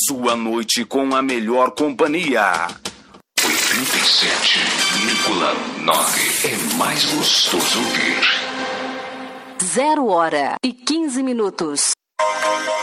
sua noite com a melhor companhia. 87,9 é mais gostoso ouvir. 0h15.